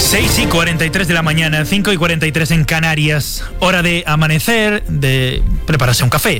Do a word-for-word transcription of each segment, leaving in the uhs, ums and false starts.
seis y cuarenta y tres de la mañana, cinco y cuarenta y tres en Canarias. Hora de amanecer, de prepararse un café,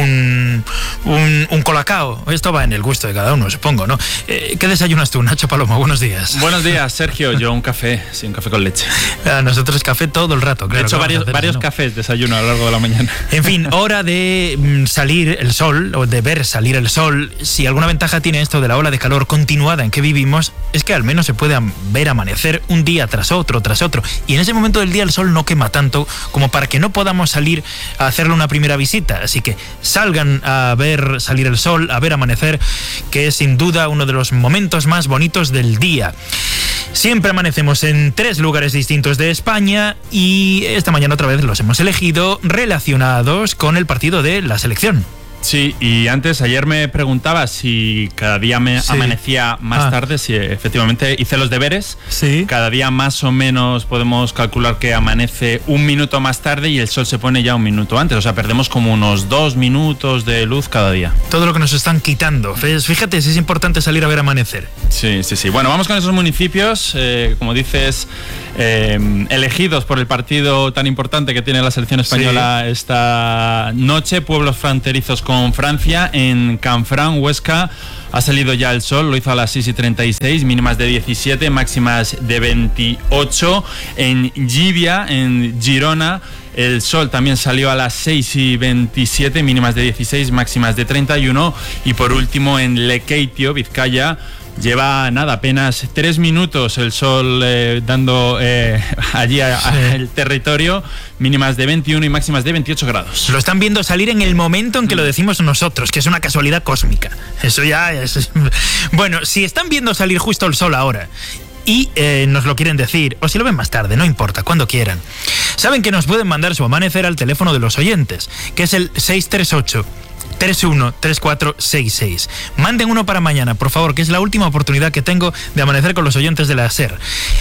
un, un, un colacao. Esto va en el gusto de cada uno, supongo, ¿no? Eh, ¿Qué desayunas tú, Nacho Paloma? Buenos días. Buenos días, Sergio. Yo un café, sí, un café con leche. A nosotros café todo el rato, claro. De hecho, varios, varios ¿no? cafés desayuno a lo largo de la mañana. En fin, hora de salir el sol, o de ver salir el sol. Si alguna ventaja tiene esto de la ola de calor continuada en que vivimos, es que al menos se puede ver amanecer un día tras otro, tras otro. Y en ese momento del día el sol no quema tanto como para que no podamos salir a hacerle una primera visita. Así que salgan a ver salir el sol, a ver amanecer, que es sin duda uno de los momentos más bonitos del día. Siempre amanecemos en tres lugares distintos de España y esta mañana otra vez los hemos elegido relacionados con el partido de la selección. Sí, y antes, ayer me preguntaba si cada día me sí. amanecía más ah. tarde, si efectivamente hice los deberes. Sí. Cada día más o menos podemos calcular que amanece un minuto más tarde y el sol se pone ya un minuto antes. O sea, perdemos como unos dos minutos de luz cada día. Todo lo que nos están quitando. Fíjate, si es importante salir a ver amanecer. Sí, sí, sí. Bueno, vamos con esos municipios, eh, como dices, eh, elegidos por el partido tan importante que tiene la selección española sí. esta noche. Pueblos fronterizos con Con Francia. En Canfranc, Huesca, ha salido ya el sol, lo hizo a las seis y treinta y seis, mínimas de diecisiete, máximas de veintiocho. En Llívia, en Girona, el sol también salió a las seis y veintisiete, mínimas de dieciséis, máximas de treinta y uno. Y por último, en Lekeitio, Vizcaya, lleva nada, apenas tres minutos el sol eh, dando eh, allí a, a el territorio, mínimas de veintiuno y máximas de veintiocho grados. Lo están viendo salir en el momento en que lo decimos nosotros, que es una casualidad cósmica. Eso ya es... Bueno, si están viendo salir justo el sol ahora y eh, nos lo quieren decir, o si lo ven más tarde, no importa, cuando quieran, saben que nos pueden mandar su amanecer al teléfono de los oyentes, que es el seis tres ocho, tres uno tres cuatro seis seis. Manden uno para mañana, por favor, que es la última oportunidad que tengo de amanecer con los oyentes de la SER.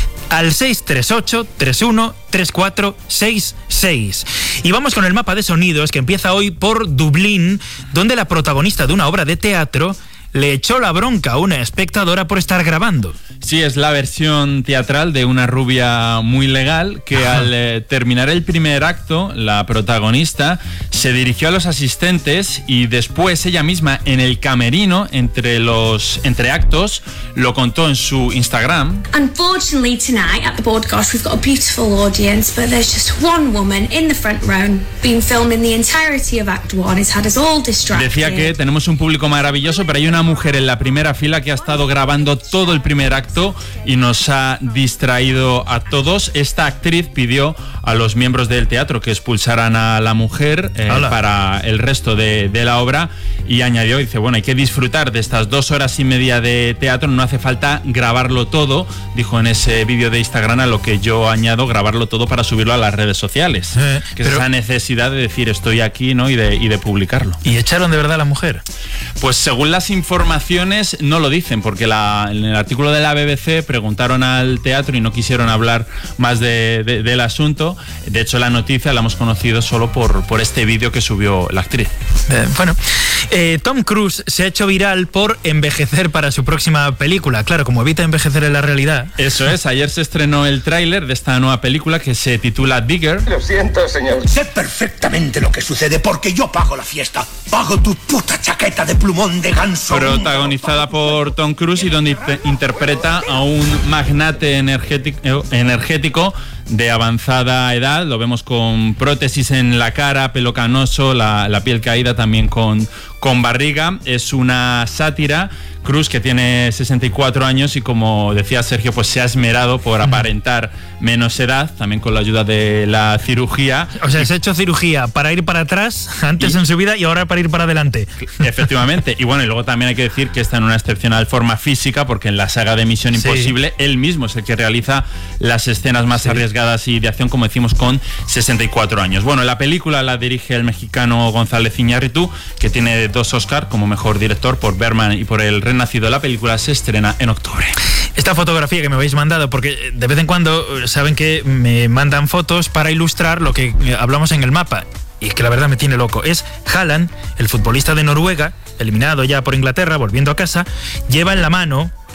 Al seis tres ocho, tres uno tres cuatro seis seis. Y vamos con el mapa de sonidos, que empieza hoy por Dublín, donde la protagonista de una obra de teatro le echó la bronca a una espectadora por estar grabando. Sí, es la versión teatral de una rubia muy legal que Ajá. al eh, terminar el primer acto, la protagonista se dirigió a los asistentes y después ella misma en el camerino, entre los entre actos, lo contó en su Instagram. Unfortunately tonight at the broadcast we've got a beautiful audience, but there's just one woman in the front row being filmed in the entirety of Act One. It's had us all distracted. Decía que tenemos un público maravilloso, pero hay una mujer en la primera fila que ha estado grabando todo el primer acto y nos ha distraído a todos. Esta actriz pidió a los miembros del teatro que expulsaran a la mujer eh, para el resto de, de la obra, y añadió, dice, bueno, hay que disfrutar de estas dos horas y media de teatro, no hace falta grabarlo todo, dijo en ese vídeo de Instagram, a lo que yo añado grabarlo todo para subirlo a las redes sociales, eh, que pero... es esa necesidad de decir estoy aquí, ¿no? y de, y de publicarlo. ¿Y echaron de verdad a la mujer? Pues según las informaciones no lo dicen, porque la, en el artículo de la B B C preguntaron al teatro y no quisieron hablar más de, de, del asunto. De hecho, la noticia la hemos conocido solo por, por este vídeo que subió la actriz. Eh, bueno, eh, Tom Cruise se ha hecho viral por envejecer para su próxima película. Claro, como evita envejecer en la realidad. Eso es, ayer se estrenó el tráiler de esta nueva película que se titula Bigger. Lo siento, señor. Sé perfectamente lo que sucede porque yo pago la fiesta. Pago tu puta chaqueta de plumón de ganso. Protagonizada por Tom Cruise y donde interpreta a un magnate energético, energético de avanzada edad. Lo vemos con prótesis en la cara, pelo canoso, la, la piel caída, también con, con barriga. Es una sátira. Cruise, que tiene sesenta y cuatro años y, como decía Sergio, pues se ha esmerado por aparentar menos edad, también con la ayuda de la cirugía. O sea, se ha hecho cirugía para ir para atrás antes y, en su vida y ahora para ir para adelante. Efectivamente. Y bueno, y luego también hay que decir que está en una excepcional forma física, porque en la saga de Misión sí. Imposible él mismo es el que realiza las escenas más sí. arriesgadas y de acción, como decimos, con sesenta y cuatro años. Bueno, la película la dirige el mexicano González Iñárritu, que tiene dos Oscar como mejor director por Berman y por El Renacido. La película se estrena en octubre. Esta fotografía que me habéis mandado, porque de vez en cuando saben que me mandan fotos para ilustrar lo que hablamos en el mapa, y es que la verdad me tiene loco. Es Haaland, el futbolista de Noruega, eliminado ya por Inglaterra, volviendo a casa, lleva en la mano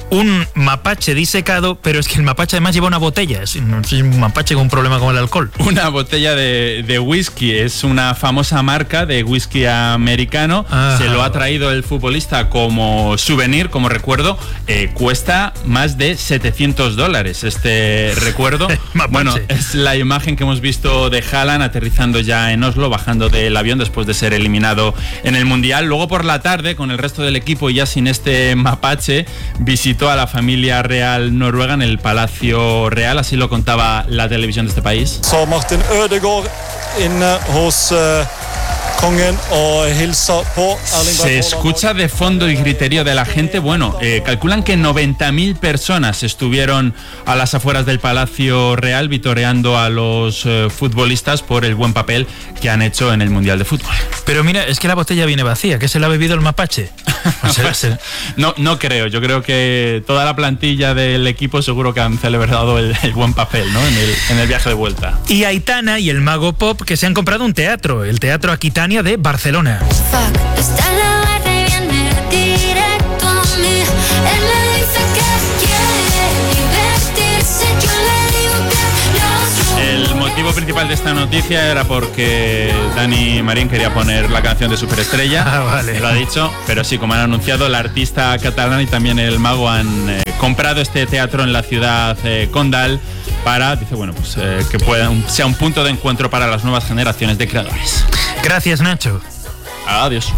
un mapache disecado, pero es que el mapache además lleva una botella. Es un mapache con un problema con el alcohol. Una botella de, de whisky. Es una famosa marca de whisky americano. Ajá. Se lo ha traído el futbolista como souvenir, como recuerdo. Eh, cuesta más de setecientos dólares este recuerdo. Bueno, es la imagen que hemos visto de Haaland aterrizando ya en Oslo, bajando del avión después de ser eliminado en el Mundial. Luego por la tarde, con el resto del equipo y ya sin este mapache, visitó a la familia real noruega en el Palacio Real, así lo contaba la televisión de este país. Så Martin Ødegaard inne hos uh, kongen og hilser på Erling Braut. Se escucha de fondo el griterío de la gente. Bueno, eh, calculan que noventa mil personas estuvieron a las afueras del Palacio Real vitoreando a los eh, futbolistas por el buen papel que han hecho en el Mundial de Fútbol. Pero mira, es que la botella viene vacía, ¿que se la ha bebido el mapache? O sea, se... no, no creo, yo creo que toda la plantilla del equipo seguro que han celebrado el, el buen papel, ¿no? En el, en el viaje de vuelta. Y Aitana y el Mago Pop, que se han comprado un teatro, el Teatro Aquitania de Barcelona. El motivo principal de esta noticia era porque Dani Marín quería poner la canción de Superestrella. Ah, vale. Lo ha dicho, pero sí, como han anunciado, la artista catalana y también el mago han eh, comprado este teatro en la ciudad eh, condal para, dice, bueno, pues eh, que pueda, sea un punto de encuentro para las nuevas generaciones de creadores. Gracias, Nacho. Adiós.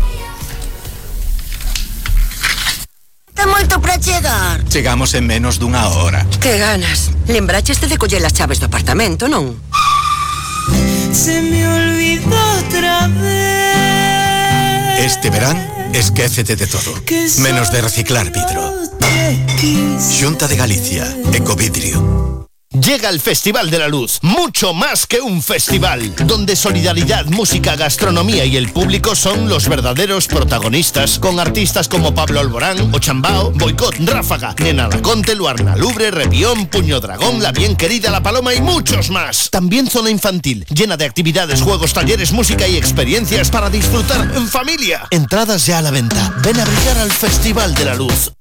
Está moito para chegar. Chegamos en menos dunha hora. Que ganas. Lembraches de coller as chaves do apartamento, non? Se me olvidó otra vez. Este verán, esquécete de todo, menos de reciclar vidro. Xunta de Galicia, Ecovidrio. Llega el Festival de la Luz, mucho más que un festival, donde solidaridad, música, gastronomía y el público son los verdaderos protagonistas, con artistas como Pablo Alborán, Ochambao, Boicot, Ráfaga, Nena Laconte, Luarna Lubre, Revión, Puño Dragón, La Bien Querida, La Paloma y muchos más. También zona infantil, llena de actividades, juegos, talleres, música y experiencias para disfrutar en familia. Entradas ya a la venta. Ven a brillar al Festival de la Luz.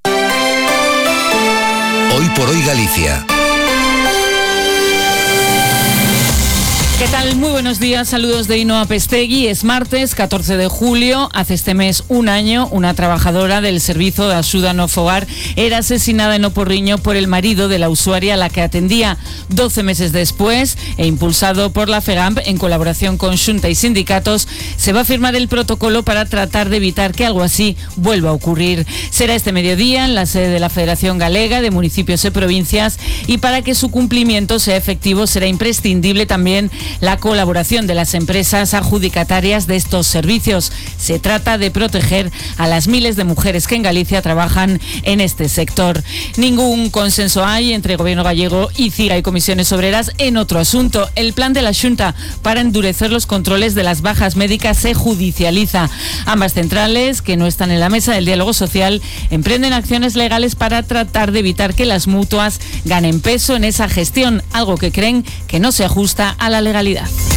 Hoy por hoy Galicia. ¿Qué tal? Muy buenos días, saludos de Ainhoa Pestegui. Es martes, catorce de julio, hace este mes un año, una trabajadora del Servicio de Axuda no Fogar era asesinada en Oporriño por el marido de la usuaria a la que atendía. doce meses después, e impulsado por la FEGAMP en colaboración con Xunta y sindicatos, se va a firmar el protocolo para tratar de evitar que algo así vuelva a ocurrir. Será este mediodía en la sede de la Federación Galega de Municipios y Provincias, y para que su cumplimiento sea efectivo será imprescindible también la colaboración de las empresas adjudicatarias de estos servicios. Se trata de proteger a las miles de mujeres que en Galicia trabajan en este sector. Ningún consenso hay entre el Gobierno gallego y CIGA y Comisiones Obreras en otro asunto. El plan de la Xunta para endurecer los controles de las bajas médicas se judicializa. Ambas centrales, que no están en la mesa del diálogo social, emprenden acciones legales para tratar de evitar que las mutuas ganen peso en esa gestión, algo que creen que no se ajusta a la legalidad.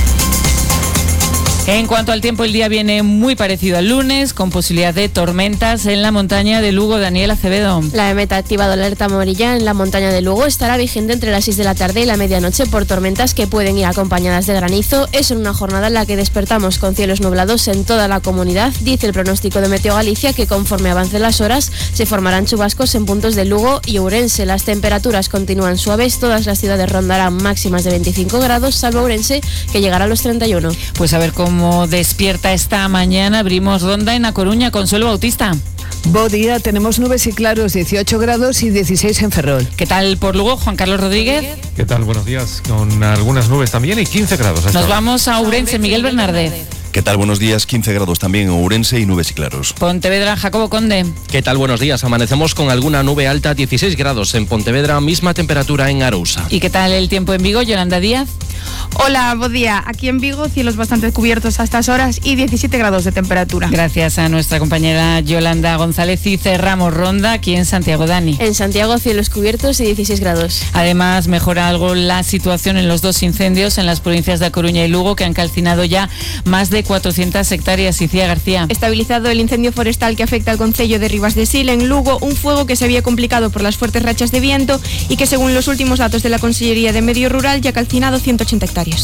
En cuanto al tiempo, el día viene muy parecido al lunes, con posibilidad de tormentas en la montaña de Lugo. Daniel Acevedo. La E M E T ha activado la alerta amarilla en la montaña de Lugo. Estará vigente entre las seis de la tarde y la medianoche por tormentas que pueden ir acompañadas de granizo. Es en una jornada en la que despertamos con cielos nublados en toda la comunidad. Dice el pronóstico de Meteo Galicia que conforme avancen las horas se formarán chubascos en puntos de Lugo y Ourense. Las temperaturas continúan suaves. Todas las ciudades rondarán máximas de veinticinco grados, salvo Ourense, que llegará a los treinta y uno. Pues a ver cómo Como despierta esta mañana, abrimos ronda en A Coruña. Consuelo Bautista. Buen día, tenemos nubes y claros, dieciocho grados y dieciséis en Ferrol. ¿Qué tal por Lugo, Juan Carlos Rodríguez? ¿Qué tal? Buenos días, con algunas nubes también y quince grados. Nos vamos a Ourense, Miguel Bernardez. ¿Qué tal? Buenos días, quince grados también en Ourense y nubes y claros. Pontevedra, Jacobo Conde. ¿Qué tal? Buenos días, amanecemos con alguna nube alta, dieciséis grados en Pontevedra, misma temperatura en Arousa. ¿Y qué tal el tiempo en Vigo, Yolanda Díaz? Hola, buen día. Aquí en Vigo, cielos bastante cubiertos a estas horas y diecisiete grados de temperatura. Gracias a nuestra compañera Yolanda González, y cerramos ronda aquí en Santiago. Dani. En Santiago, cielos cubiertos y dieciséis grados. Además, mejora algo la situación en los dos incendios en las provincias de A Coruña y Lugo, que han calcinado ya más de cuatrocientas hectáreas. Icía García. Estabilizado el incendio forestal que afecta al concello de Ribas de Sil en Lugo, un fuego que se había complicado por las fuertes rachas de viento y que, según los últimos datos de la Consellería de Medio Rural, ya ha calcinado ciento ochenta hectáreas.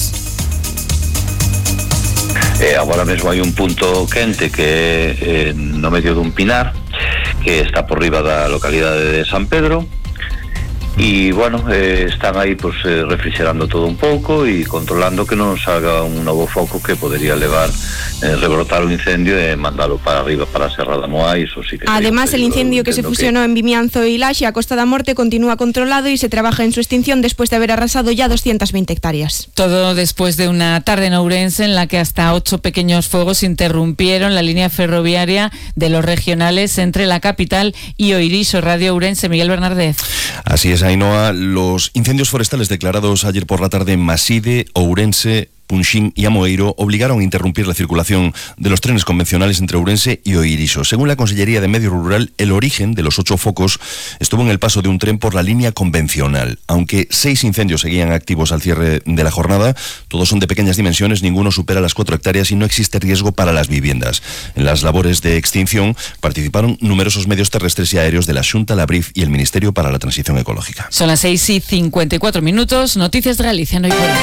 Eh, agora mesmo hai un punto quente que é eh, no medio dun pinar que está por riba da localidade de San Pedro e, bueno, eh, están aí pues, eh, refrigerando todo un pouco e controlando que non salga un novo foco que podería levar, eh, rebrotar o incendio e mandalo para arriba, para a Serra da Moa. Eso sí que Además, el incendio que se fusionó que... en Vimianzo y Laxe a Costa da Morte continúa controlado y se trabaja en su extinción después de haber arrasado ya doscientas veinte hectáreas. Todo después de una tarde en Ourense en la que hasta ocho pequeños fuegos interrumpieron la línea ferroviaria de los regionales entre la capital y Oiriso. Radio Ourense, Miguel Bernardez. Así es, Ainhoa. Los incendios forestales declarados ayer por la tarde en Maside, Ourense, Punxín y Amoeiro obligaron a interrumpir la circulación de los trenes convencionales entre Ourense y Oiriso. Según la Consellería de Medio Rural, el origen de los ocho focos estuvo en el paso de un tren por la línea convencional. Aunque seis incendios seguían activos al cierre de la jornada, todos son de pequeñas dimensiones, ninguno supera las cuatro hectáreas y no existe riesgo para las viviendas. En las labores de extinción participaron numerosos medios terrestres y aéreos de la Xunta, la Brif y el Ministerio para la Transición Ecológica. Son las seis y cincuenta y cuatro minutos. Noticias de Galicia, no hay fuera.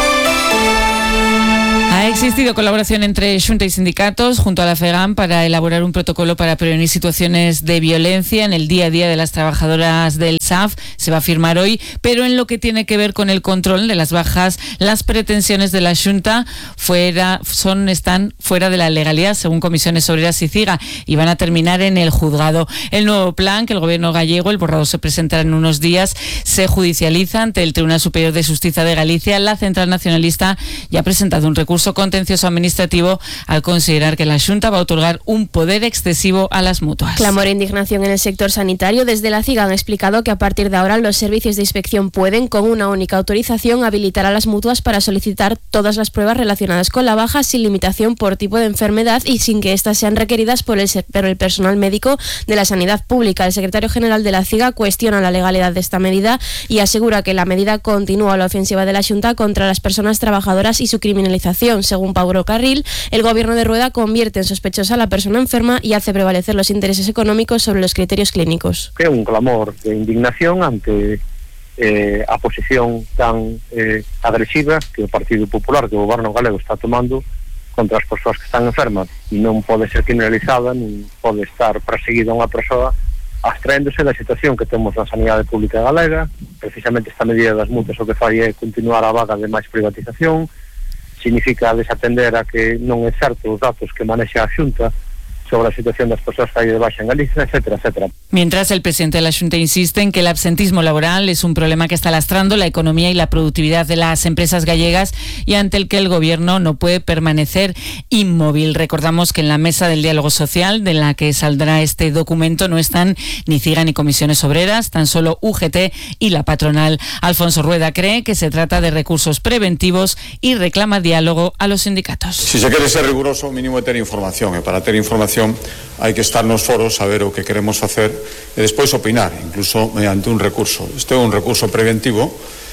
Ha existido colaboración entre Xunta y sindicatos junto a la FEGAM para elaborar un protocolo para prevenir situaciones de violencia en el día a día de las trabajadoras del S A F. Se va a firmar hoy, pero en lo que tiene que ver con el control de las bajas, las pretensiones de la Xunta fuera, son, están fuera de la legalidad, según Comisiones Obreras y CIGA, y van a terminar en el juzgado. El nuevo plan que el gobierno gallego, el borrador se presentará en unos días, se judicializa ante el Tribunal Superior de Justicia de Galicia. La Central Nacionalista ya ha presentado un recurso contencioso administrativo al considerar que la Xunta va a otorgar un poder excesivo a las mutuas. Clamor e indignación en el sector sanitario. Desde la CIGA han explicado que a partir de ahora los servicios de inspección pueden, con una única autorización, habilitar a las mutuas para solicitar todas las pruebas relacionadas con la baja sin limitación por tipo de enfermedad y sin que éstas sean requeridas por el, por el personal médico de la sanidad pública. El secretario general de la CIGA cuestiona la legalidad de esta medida y asegura que la medida continúa la ofensiva de la Xunta contra las personas trabajadoras y su criminalización. Según Pablo Carril, el gobierno de Rueda convierte en sospechosa a la persona enferma y hace prevalecer los intereses económicos sobre los criterios clínicos. É un clamor de indignación ante eh, a posición tan eh, agresiva que o Partido Popular, que o goberno galego está tomando contra as persoas que están enfermas, e non pode ser criminalizada, non pode estar perseguida unha persoa abstraéndose da situación que temos na sanidade pública galega. Precisamente esta medida das multas o que fai é continuar a vaga de máis privatización, significa desatender a que non é certo os datos que manexa a Xunta sobre la situación de las personas que hay de baixa en Galicia, etcétera, etcétera. Mientras, el presidente de la Xunta insiste en que el absentismo laboral es un problema que está lastrando la economía y la productividad de las empresas gallegas y ante el que el gobierno no puede permanecer inmóvil. Recordamos que en la mesa del diálogo social de la que saldrá este documento no están ni CIGA ni comisiones obreras, tan solo U G T y la patronal. Alfonso Rueda cree que se trata de recursos preventivos y reclama diálogo a los sindicatos. Si se quiere ser riguroso, mínimo de tener información, e para tener información hai que estar nos foros, saber o que queremos facer e despois opinar, incluso mediante un recurso. Este é un recurso preventivo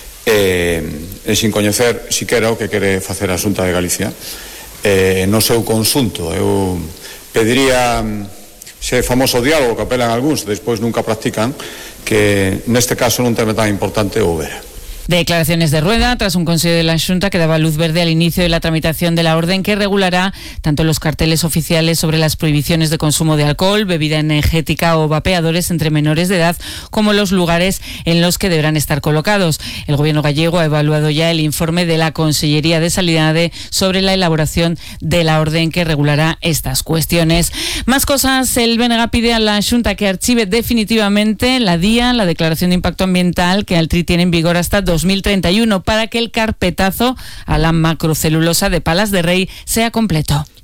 e, e sin coñecer siquera o que quere facer a Xunta de Galicia e, no seu consunto. Eu pediría ese famoso diálogo que apelan algúns, despois nunca practican, que neste caso nun tema tan importante houbera. Declaraciones de Rueda tras un consejo de la Xunta que daba luz verde al inicio de la tramitación de la orden que regulará tanto los carteles oficiales sobre las prohibiciones de consumo de alcohol, bebida energética o vapeadores entre menores de edad, como los lugares en los que deberán estar colocados. El gobierno gallego ha evaluado ya el informe de la Consellería de Sanidade sobre la elaboración de la orden que regulará estas cuestiones. Más cosas, el B N G pide a la Xunta que archive definitivamente la D I A, la Declaración de Impacto Ambiental, que Altri tiene en vigor hasta dos mil treinta y uno para que el carpetazo a la macrocelulosa de Palas de Rey sea completo.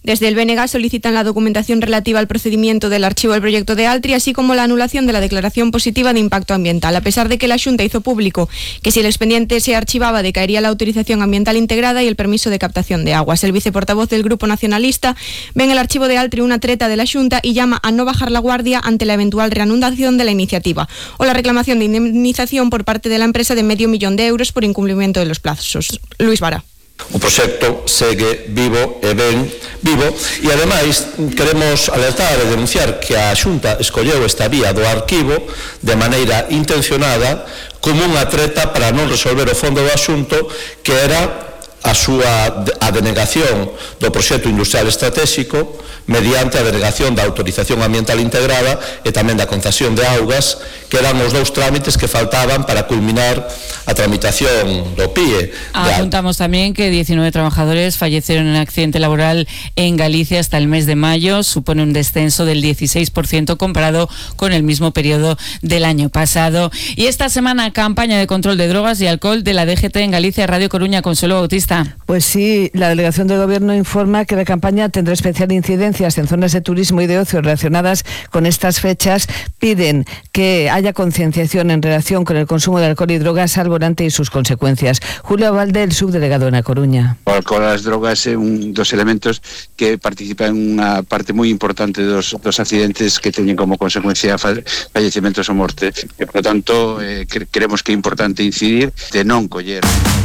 Desde el B N G solicitan la documentación relativa al procedimiento del archivo del proyecto de Altri, así como la anulación de la declaración positiva de impacto ambiental. A pesar de que la Xunta hizo público que si el expediente se archivaba decaería la autorización ambiental integrada y el permiso de captación de aguas. El viceportavoz del Grupo Nacionalista ve en el archivo de Altri una treta de la Xunta y llama a no bajar la guardia ante la eventual reanudación de la iniciativa o la reclamación de indemnización por parte de la empresa de medio millón de euros por incumplimiento de los plazos. Luis Vara. O proxecto segue vivo e ben vivo e ademais queremos alertar e denunciar que a Xunta escolleu esta vía do arquivo de maneira intencionada como unha treta para non resolver o fondo do asunto, que era a súa a denegación do proxecto industrial estratégico mediante a denegación da autorización ambiental integrada e tamén da concesión de augas, que eran os dous trámites que faltaban para culminar a tramitación do P I E. Apuntamos también que diecinueve trabajadores fallecieron en accidente laboral en Galicia hasta el mes de mayo, supone un descenso del dieciséis por ciento comparado con el mismo periodo del año pasado. Y esta semana, campaña de control de drogas y alcohol de la D G T en Galicia. Radio Coruña, Consuelo Bautista. Pues sí, la Delegación de Gobierno informa que la campaña tendrá especial incidencias en zonas de turismo y de ocio relacionadas con estas fechas. Piden que haya concienciación en relación con el consumo de alcohol y drogas al volante y sus consecuencias. Julio Valde, el subdelegado en A Coruña. O alcohol e as drogas é un dos elementos que participan en unha parte moi importante dos, dos accidentes que teñen como consecuencia fallecimientos ou morte. E, por lo tanto, eh, creemos que é importante incidir de non coller.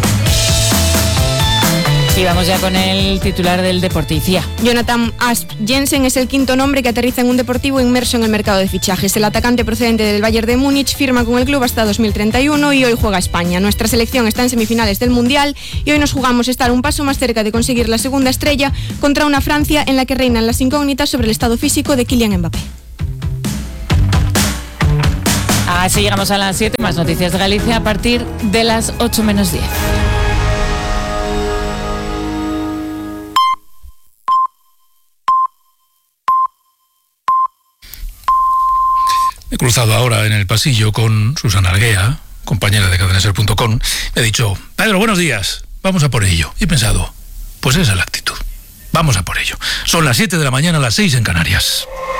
Y vamos ya con el titular del Deporticia. Jonathan Asp Jensen es el quinto nombre que aterriza en un Deportivo inmerso en el mercado de fichajes. El atacante procedente del Bayern de Múnich firma con el club hasta dos mil treinta y uno y hoy juega España. Nuestra selección está en semifinales del Mundial y hoy nos jugamos estar un paso más cerca de conseguir la segunda estrella contra una Francia en la que reinan las incógnitas sobre el estado físico de Kylian Mbappé. Así llegamos a las siete, más noticias de Galicia a partir de las ocho menos diez. He cruzado ahora en el pasillo con Susana Arguea, compañera de cadenaser punto com. Me ha dicho: Pedro, buenos días, vamos a por ello. Y he pensado, pues esa es la actitud. Vamos a por ello. Son las siete de la mañana, las seis en Canarias.